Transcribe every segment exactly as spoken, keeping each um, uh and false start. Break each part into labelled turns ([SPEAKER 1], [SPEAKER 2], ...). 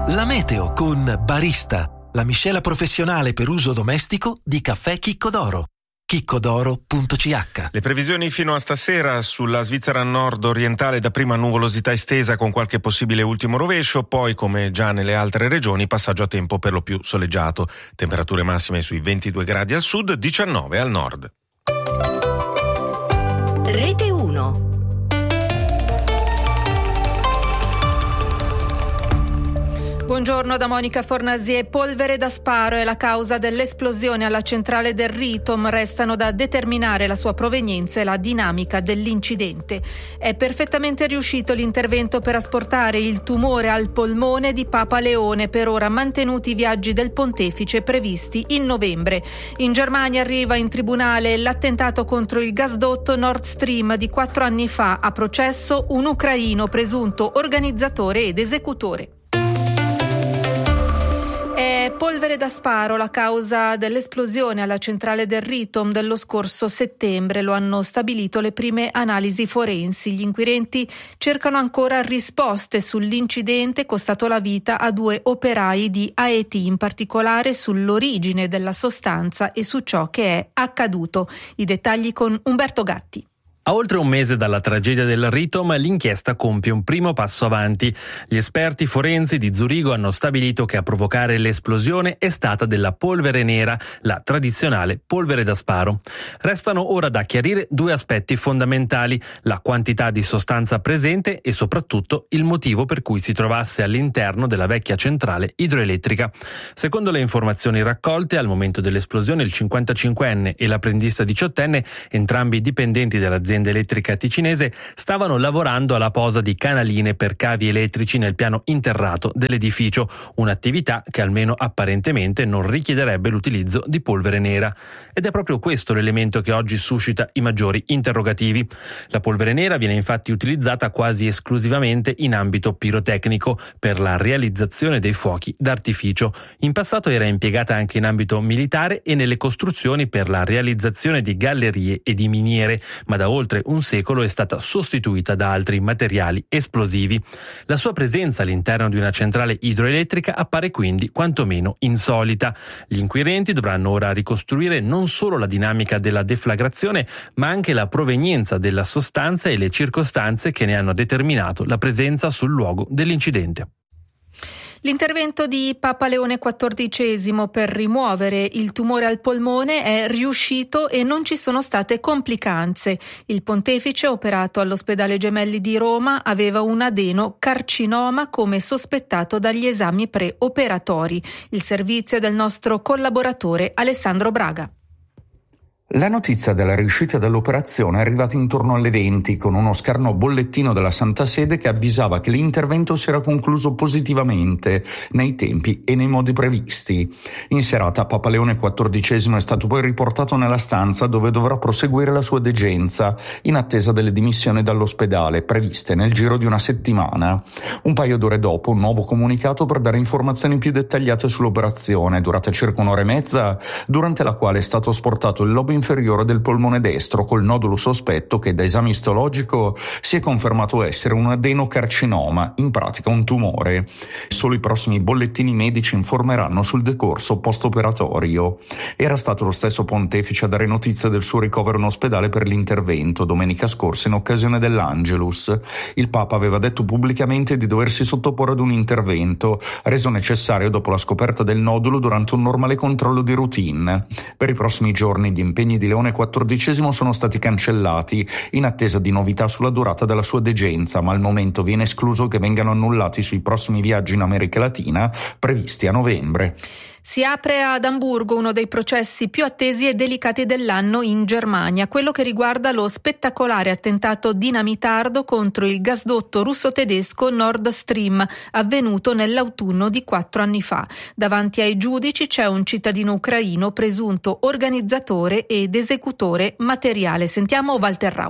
[SPEAKER 1] La meteo con Barista, la miscela professionale per uso domestico di caffè Chicco d'Oro. chiccodoro punto c h.
[SPEAKER 2] Le previsioni fino a stasera: sulla Svizzera nord-orientale dapprima nuvolosità estesa con qualche possibile ultimo rovescio, poi come già nelle altre regioni passaggio a tempo per lo più soleggiato. Temperature massime sui ventidue gradi al sud, diciannove al nord.
[SPEAKER 3] Rete uno.
[SPEAKER 4] Buongiorno da Monica Fornasier. Polvere da sparo è la causa dell'esplosione alla centrale del Ritom. Restano da determinare la sua provenienza e la dinamica dell'incidente. È perfettamente riuscito l'intervento per asportare il tumore al polmone di Papa Leone, per ora mantenuti i viaggi del pontefice previsti in novembre. In Germania arriva in tribunale l'attentato contro il gasdotto Nord Stream di quattro anni fa. A processo un ucraino presunto organizzatore ed esecutore. È polvere da sparo la causa dell'esplosione alla centrale del Ritom dello scorso settembre, lo hanno stabilito le prime analisi forensi. Gli inquirenti cercano ancora risposte sull'incidente costato la vita a due operai di A E T, in particolare sull'origine della sostanza e su ciò che è accaduto. I dettagli con Umberto Gatti.
[SPEAKER 5] A oltre un mese dalla tragedia del Ritom, l'inchiesta compie un primo passo avanti. Gli esperti forensi di Zurigo hanno stabilito che a provocare l'esplosione è stata della polvere nera, la tradizionale polvere da sparo. Restano ora da chiarire due aspetti fondamentali: la quantità di sostanza presente e soprattutto il motivo per cui si trovasse all'interno della vecchia centrale idroelettrica. Secondo le informazioni raccolte, al momento dell'esplosione il cinquantacinquenne e l'apprendista diciottenne, entrambi dipendenti dell'azienda elettrica ticinese, stavano lavorando alla posa di canaline per cavi elettrici nel piano interrato dell'edificio, un'attività che almeno apparentemente non richiederebbe l'utilizzo di polvere nera. Ed è proprio questo l'elemento che oggi suscita i maggiori interrogativi. La polvere nera viene infatti utilizzata quasi esclusivamente in ambito pirotecnico per la realizzazione dei fuochi d'artificio. In passato era impiegata anche in ambito militare e nelle costruzioni per la realizzazione di gallerie e di miniere, ma da oltre un secolo è stata sostituita da altri materiali esplosivi. La sua presenza all'interno di una centrale idroelettrica appare quindi quantomeno insolita. Gli inquirenti dovranno ora ricostruire non solo la dinamica della deflagrazione, ma anche la provenienza della sostanza e le circostanze che ne hanno determinato la presenza sul luogo dell'incidente.
[SPEAKER 4] L'intervento di Papa Leone quattordicesimo per rimuovere il tumore al polmone è riuscito e non ci sono state complicanze. Il pontefice, operato all'ospedale Gemelli di Roma, aveva un adenocarcinoma come sospettato dagli esami preoperatori. Il servizio del nostro collaboratore Alessandro Braga.
[SPEAKER 6] La notizia della riuscita dell'operazione è arrivata intorno alle venti, con uno scarno bollettino della Santa Sede che avvisava che l'intervento si era concluso positivamente, nei tempi e nei modi previsti. In serata Papa Leone quattordicesimo è stato poi riportato nella stanza dove dovrà proseguire la sua degenza, in attesa delle dimissioni dall'ospedale, previste nel giro di una settimana. Un paio d'ore dopo, un nuovo comunicato per dare informazioni più dettagliate sull'operazione, durata circa un'ora e mezza, durante la quale è stato asportato il lobo inferiore del polmone destro col nodulo sospetto che da esame istologico si è confermato essere un adenocarcinoma, in pratica un tumore. Solo i prossimi bollettini medici informeranno sul decorso post-operatorio. Era stato lo stesso pontefice a dare notizia del suo ricovero in ospedale per l'intervento domenica scorsa in occasione dell'Angelus. Il Papa aveva detto pubblicamente di doversi sottoporre ad un intervento reso necessario dopo la scoperta del nodulo durante un normale controllo di routine. Per i prossimi giorni gli impegni di Leone quattordicesimo sono stati cancellati in attesa di novità sulla durata della sua degenza, ma al momento viene escluso che vengano annullati sui prossimi viaggi in America Latina previsti a novembre.
[SPEAKER 4] Si apre ad Amburgo uno dei processi più attesi e delicati dell'anno in Germania, quello che riguarda lo spettacolare attentato dinamitardo contro il gasdotto russo-tedesco Nord Stream, avvenuto nell'autunno di quattro anni fa. Davanti ai giudici c'è un cittadino ucraino presunto organizzatore ed esecutore materiale. Sentiamo Walter Raue.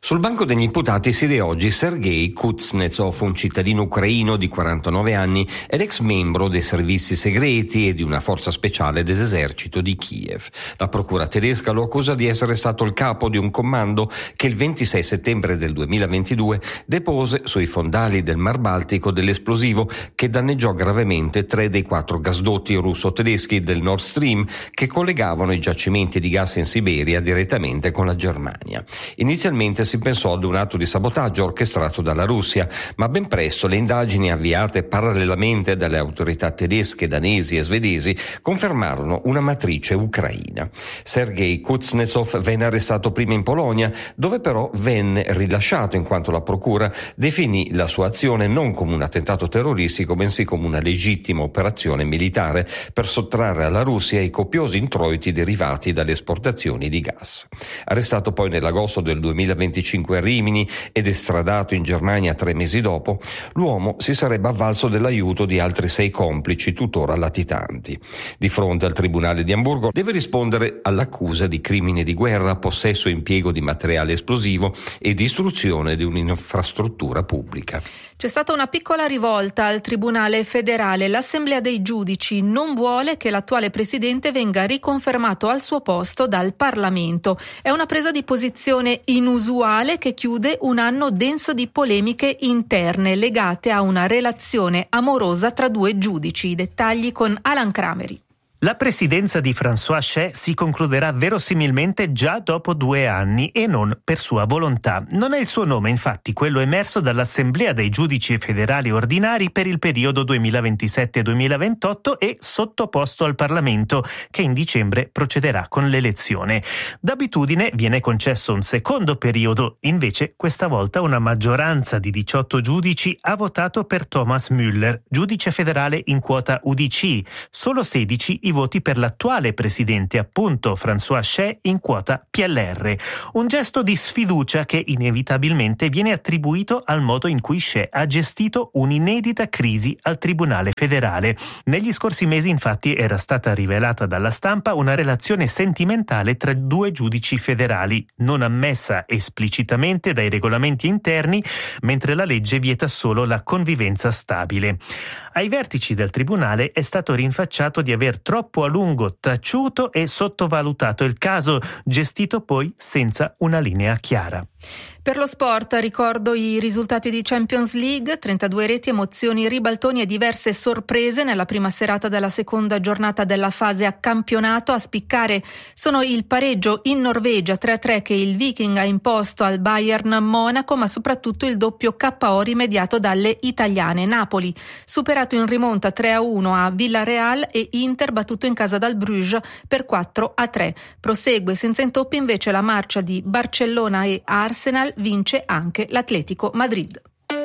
[SPEAKER 3] Sul banco degli imputati siede oggi Sergei Kuznetsov, un cittadino ucraino di quarantanove anni ed ex membro dei servizi segreti e di una forza speciale dell'esercito di Kiev. La procura tedesca lo accusa di essere stato il capo di un comando che il ventisei settembre del duemilaventidue depose sui fondali del Mar Baltico dell'esplosivo che danneggiò gravemente tre dei quattro gasdotti russo-tedeschi del Nord Stream che collegavano i giacimenti di gas in Siberia direttamente con la Germania. Inizialmente si Si pensò ad un atto di sabotaggio orchestrato dalla Russia, ma ben presto le indagini avviate parallelamente dalle autorità tedesche, danesi e svedesi confermarono una matrice ucraina. Sergei Kuznetsov venne arrestato prima in Polonia, dove però venne rilasciato in quanto la procura definì la sua azione non come un attentato terroristico, bensì come una legittima operazione militare per sottrarre alla Russia i copiosi introiti derivati dalle esportazioni di gas. Arrestato poi nell'agosto del duemilaventicinque a Rimini ed estradato in Germania tre mesi dopo, l'uomo si sarebbe avvalso dell'aiuto di altri sei complici tuttora latitanti. Di fronte al Tribunale di Amburgo deve rispondere all'accusa di crimine di guerra, possesso e impiego di materiale esplosivo e distruzione di un'infrastruttura pubblica.
[SPEAKER 4] C'è stata una piccola rivolta al Tribunale federale. L'Assemblea dei giudici non vuole che l'attuale presidente venga riconfermato al suo posto dal Parlamento. È una presa di posizione inusuale che chiude un anno denso di polemiche interne legate a una relazione amorosa tra due giudici. I dettagli con Alan Crameri.
[SPEAKER 7] La presidenza di François Chaix si concluderà verosimilmente già dopo due anni e non per sua volontà. Non è il suo nome, infatti, quello emerso dall'Assemblea dei giudici federali ordinari per il periodo duemilaventisette duemilaventotto e sottoposto al Parlamento, che in dicembre procederà con l'elezione. D'abitudine viene concesso un secondo periodo, invece questa volta una maggioranza di diciotto giudici ha votato per Thomas Müller, giudice federale in quota U D C, solo sedici i voti per l'attuale presidente, appunto François Chaix, in quota P L R. Un gesto di sfiducia che inevitabilmente viene attribuito al modo in cui Chaix ha gestito un'inedita crisi al Tribunale federale. Negli scorsi mesi, infatti, era stata rivelata dalla stampa una relazione sentimentale tra due giudici federali, non ammessa esplicitamente dai regolamenti interni, mentre la legge vieta solo la convivenza stabile. Ai vertici del Tribunale è stato rinfacciato di aver troppo a lungo taciuto e sottovalutato il caso, gestito poi senza una linea chiara.
[SPEAKER 4] Per lo sport ricordo i risultati di Champions League, trentadue reti, emozioni, ribaltoni e diverse sorprese nella prima serata della seconda giornata della fase a campionato. A spiccare sono il pareggio in Norvegia tre a tre che il Viking ha imposto al Bayern Monaco, ma soprattutto il doppio K O rimediato dalle italiane. Napoli superato in rimonta tre a uno a Villarreal e Inter battuto in casa dal Bruges per quattro a tre. Prosegue senza intoppi invece la marcia di Barcellona e Arsenal, vince anche l'Atletico Madrid.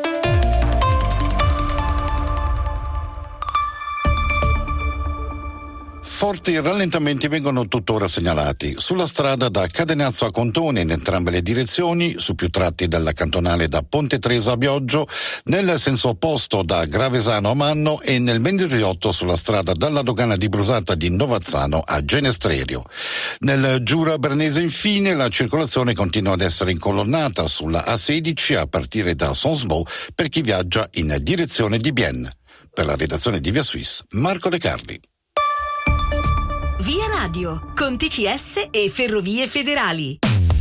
[SPEAKER 8] Forti rallentamenti vengono tuttora segnalati sulla strada da Cadenazzo a Contone in entrambe le direzioni, su più tratti dalla cantonale da Ponte Tresa a Bioggio, nel senso opposto da Gravesano a Manno e nel Mendrisiotto sulla strada dalla dogana di Brusata di Novazzano a Genestrerio. Nel Giura Bernese infine la circolazione continua ad essere incolonnata sulla A sedici a partire da Sonsbo per chi viaggia in direzione di Bienne. Per la redazione di Via Suisse, Marco De Carli.
[SPEAKER 9] Via Radio, con T C S e Ferrovie Federali.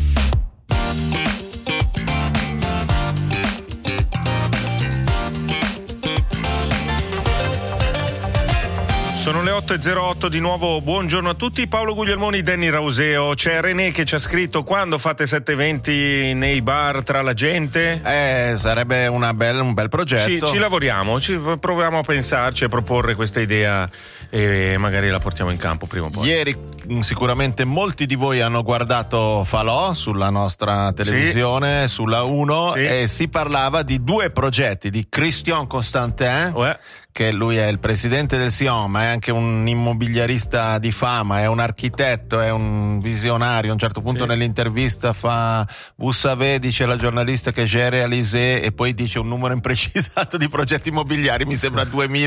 [SPEAKER 2] Sono le otto e zero otto, di nuovo buongiorno a tutti. Paolo Guglielmoni, Danny Rauseo. C'è René che ci ha scritto: quando fate sette eventi nei bar tra la gente?
[SPEAKER 10] Eh, sarebbe una bel, un bel progetto.
[SPEAKER 2] Ci, ci lavoriamo, ci proviamo a pensarci, a proporre questa idea e magari la portiamo in campo prima o poi.
[SPEAKER 10] Ieri sicuramente molti di voi hanno guardato Falò sulla nostra televisione, sì, sulla uno, sì, e si parlava di due progetti di Christian Constantin,
[SPEAKER 2] Uè.
[SPEAKER 10] che lui è il presidente del Sion, ma è anche un immobiliarista di fama, è un architetto, è un visionario. A un certo punto sì. nell'intervista fa vous savez, dice la giornalista, che j'ai réalisé, e poi dice un numero imprecisato di progetti immobiliari, mi sembra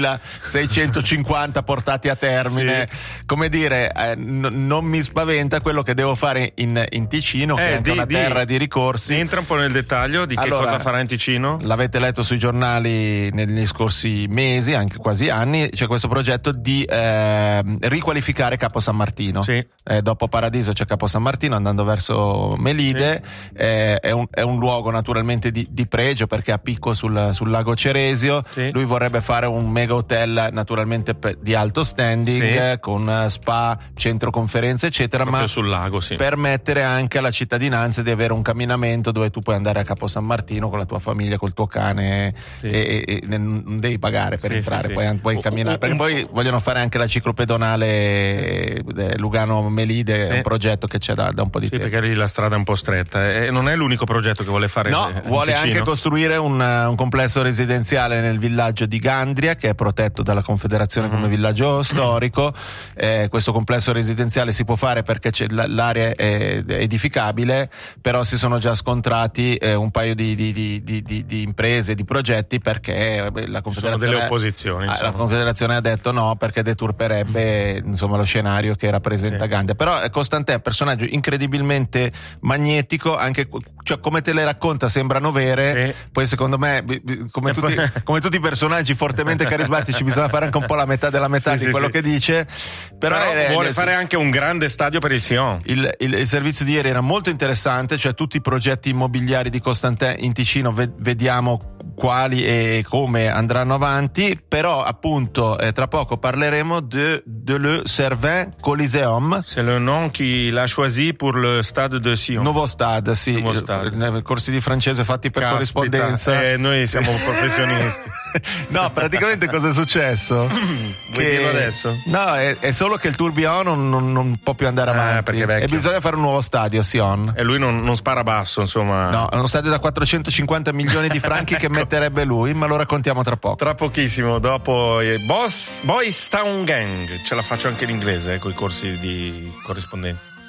[SPEAKER 10] duemilaseicentocinquanta portati a termine. Sì. Come dire, eh, n- non mi spaventa quello che devo fare in, in Ticino, eh, che è anche di, una terra di, di ricorsi.
[SPEAKER 2] Entra un po' nel dettaglio di che allora, cosa farà in Ticino?
[SPEAKER 10] L'avete letto sui giornali negli scorsi mesi, anche quasi anni. C'è questo progetto di eh, riqualificare Capo San Martino.
[SPEAKER 2] Sì.
[SPEAKER 10] Eh, dopo Paradiso c'è Capo San Martino, andando verso Melide. Sì. Eh, è, un, è un luogo naturalmente di, di pregio, perché a picco sul, sul lago Ceresio. Sì. Lui vorrebbe fare un mega hotel naturalmente pe- di alto standing, sì. con spa, centro conferenze eccetera,
[SPEAKER 2] proprio
[SPEAKER 10] ma
[SPEAKER 2] sul lago, sì.
[SPEAKER 10] permettere anche alla cittadinanza di avere un camminamento dove tu puoi andare a Capo San Martino con la tua famiglia, col tuo cane, sì. e, e, e non devi pagare per sì, entrare, sì, puoi, sì. puoi camminare, perché poi vogliono fare anche la ciclopedonale Lugano-Melide, sì. un progetto che c'è da, da un po' di
[SPEAKER 2] sì,
[SPEAKER 10] tempo.
[SPEAKER 2] Perché lì la strada è un po' stretta, e non è l'unico progetto che vuole fare.
[SPEAKER 10] No, vuole Ticino. Anche costruire un, un complesso residenziale nel villaggio di Gandria, che è protetto dalla Confederazione mm. come villaggio storico. Eh, questo complesso residenziale si può fare perché c'è, l'area è edificabile, però si sono già scontrati eh, un paio di, di, di, di, di, di imprese, di progetti, perché la Confederazione,
[SPEAKER 2] sono delle opposizioni,
[SPEAKER 10] ah, la Confederazione ha detto no, perché deturperebbe insomma lo scenario che rappresenta sì. Gandria. Però Constantin è un personaggio incredibilmente magnetico, anche cioè, come te le racconta sembrano vere, sì. poi secondo me come tutti, come tutti i personaggi fortemente carismatici bisogna fare anche un po' la metà della metà sì, di sì, quello sì. che dice, però,
[SPEAKER 2] però
[SPEAKER 10] è,
[SPEAKER 2] vuole
[SPEAKER 10] è,
[SPEAKER 2] fare anche un grande stadio per il Sion.
[SPEAKER 10] Il, il, il servizio di ieri era molto interessante, cioè tutti i progetti immobiliari di Constantin in Ticino, ve, vediamo quali e come andranno avanti, però appunto eh, tra poco parleremo de, de Le Cervin Coliseum.
[SPEAKER 2] C'est le nom qu'il a choisi pour le stade de Sion.
[SPEAKER 10] Nuovo stade, sì,
[SPEAKER 2] Nuovo stade.
[SPEAKER 10] Corsi di francese fatti per
[SPEAKER 2] Caspita,
[SPEAKER 10] corrispondenza.
[SPEAKER 2] Eh, noi siamo professionisti.
[SPEAKER 10] No, praticamente cosa è successo?
[SPEAKER 2] Vuoi
[SPEAKER 10] che...
[SPEAKER 2] dirlo adesso?
[SPEAKER 10] No, è, è solo che il tourbillon non, non, non può più andare avanti,
[SPEAKER 2] eh, perché è vecchio.
[SPEAKER 10] E bisogna fare un nuovo stadio a Sion.
[SPEAKER 2] E lui non, non spara basso, insomma.
[SPEAKER 10] No, è uno stadio da quattrocentocinquanta milioni di franchi che metterebbe lui, ma lo raccontiamo tra poco.
[SPEAKER 2] Tra pochissimo, dopo eh, Boss, Boys Town Gang, ce la faccio anche in inglese eh, con i corsi di corrispondenza.